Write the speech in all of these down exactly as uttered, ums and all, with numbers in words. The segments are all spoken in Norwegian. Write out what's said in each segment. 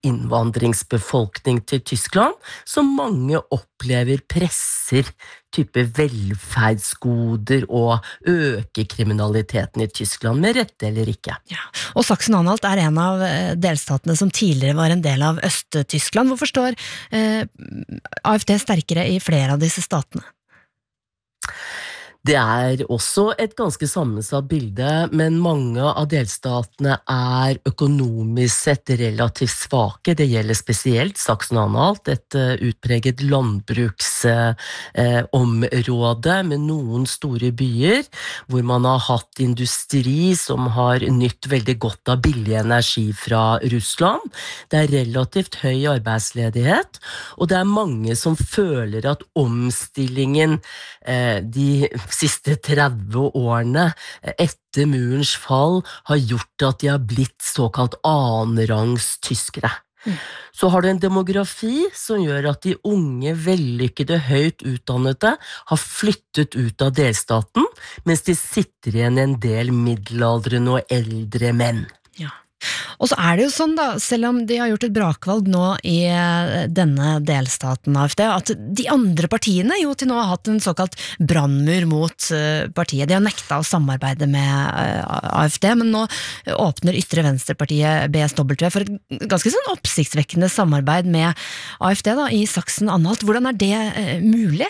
innvandringsbefolkning til Tyskland, som mange opplever presser type velferdsgoder og øker kriminaliteten i Tyskland, med rette eller ikke. Ja. Og Sachsen-Anhalt er en av delstatene som tidligere var en del av Øst-Tyskland. Hvorfor står eh, AfD sterkere i flere av disse statene? Det er også et ganske sammensatt bilde, men mange av delstatene er økonomisk sett relativt svake. Det gjelder spesielt Sachsen-Anhalt, et utpreget landbruksområde med noen store byer, hvor man har hatt industri som har nytt veldig godt av billig energi fra Russland. Det er relativt høy arbeidsledighet, og det er mange som føler at omstillingen de siste tretti årene etter murens fall har gjort at de har blitt såkalt annenrangs tyskere. Mm. Så har du en demografi som gjør at de unge, vellykkede, høyt utdannede har flyttet ut av delstaten, mens de sitter igjen en del middelaldrende og eldre menn. Ja. Og så er det jo sånn da, selv om de har gjort et brakvalg nå i denne delstaten AfD, at de andre partiene jo til nå har hatt en såkalt brannmur mot partiet. De har nekta å samarbeide med AfD, men nå åpner ytre venstrepartiet B S W for et ganske sånn oppsiktsvekkende samarbeid med AfD da, i Sachsen-Anhalt. Hvordan er det mulig?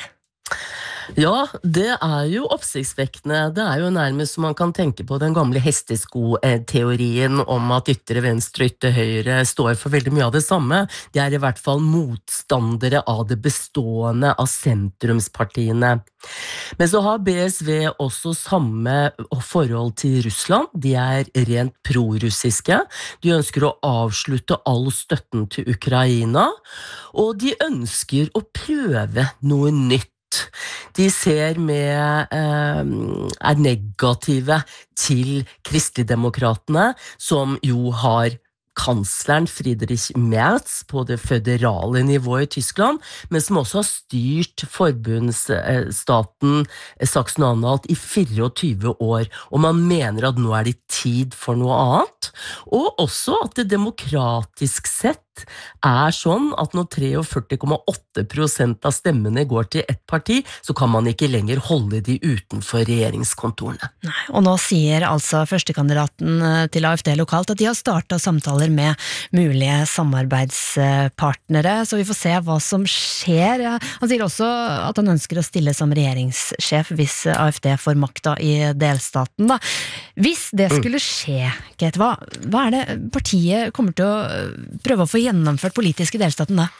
Ja, det er jo oppsiktsvekkende. Det er jo nærmest som man kan tenke på den gamle hestesko-teorien om at ytre venstre og ytre høyre står for veldig mye av det samme. De er i hvert fall motstandere av det bestående av sentrumspartiene. Men så har B S V også samme forhold til Russland. De er rent pro-russiske. De ønsker å avslutte all støtten til Ukraina, og de ønsker å prøve noe nytt. De ser med, eh, er negative til kristeligdemokratene, som jo har kansleren Friedrich Merz på det føderale nivået i Tyskland, men som også har styrt forbundsstaten Sachsen-Anhalt i tjuefire år, og man mener at nå er det tid for noe annet, og også at det demokratisk sett er sånn at når førtitre komma åtte prosent av stemmene går til ett parti, så kan man ikke lenger holde de utenfor regjeringskontorene. Nei, og nå sier altså førstekandidaten til AfD lokalt at de har startet samtaler med mulige samarbeidspartnere, så vi får se hva som skjer. Han sier også at han ønsker å stille som regjeringssjef hvis AfD får makta i delstaten. Da. Hvis det skulle skje, Ket, hva, hva er det partiet kommer til å prøve å få gjennomført politisk i delstaten da?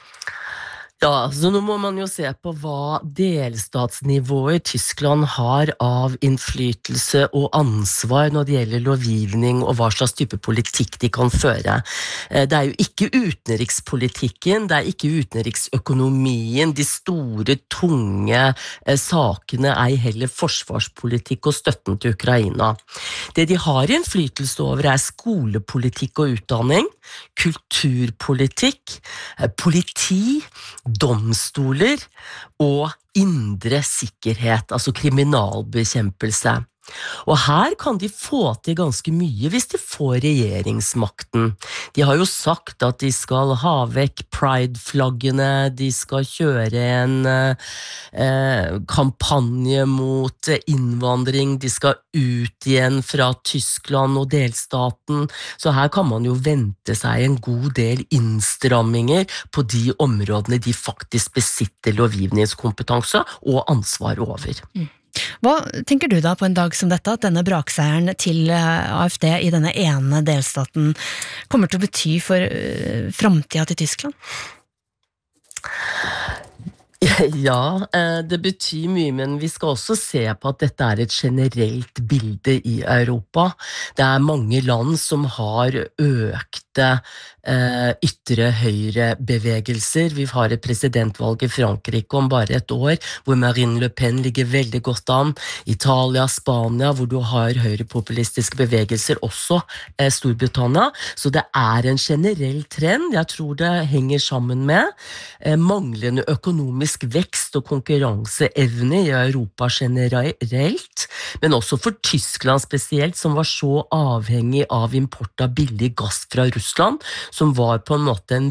Ja, så nå må man jo se på hva delstatsnivået i Tyskland har av innflytelse og ansvar når det gjelder lovgivning og hva slags type politikk de kan føre. Det er jo ikke utenrikspolitikken, det er ikke utenriksøkonomien, de store, tunge sakene er heller forsvarspolitikk og støtten til Ukraina. Det de har innflytelse over er skolepolitikk og utdanning, kulturpolitikk, politi, domstoler og indre sikkerhet, altså kriminalbekjempelse. Og her kan de få til ganske mye hvis de får regjeringsmakten. De har jo sagt at de skal ha vekk pride-flaggene, de skal kjøre en eh, kampanje mot innvandring, de skal ut igjen fra Tyskland og delstaten, så her kan man jo vente seg en god del innstramminger på de områdene de faktisk besitter lovgivningskompetanse og ansvar over. Mm. Hva tenker du da på en dag som dette, at denne brakseieren til AfD i denne ene delstaten kommer til å bety for uh, fremtiden til Tyskland? Ja, det betyr mye, men vi skal også se på at dette er et generelt bilde i Europa. Det er mange land som har økte eh, ytre høyre bevegelser. Vi har et presidentvalg i Frankrike om bare et år, hvor Marine Le Pen ligger veldig godt an. Italia, Spania, hvor du har høyrepopulistiske bevegelser, også eh, Storbritannia. Så det er en generell trend. Jeg tror det henger sammen med eh, manglende økonomisk vekst og konkurranseevne i Europa generelt, men også for Tyskland spesielt, som var så avhengig av import av billig gass fra Russland, som var på en måte en